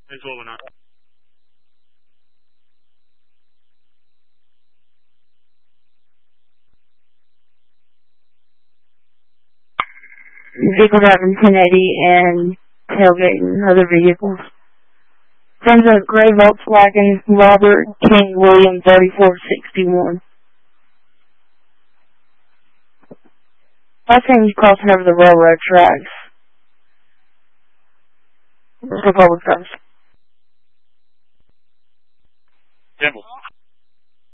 It's over now. Vehicle driving 1080 and tailgating other vehicles. From the gray Volkswagen, Robert King William 3461. Last time he's crossing over the railroad tracks. For public service. Temple.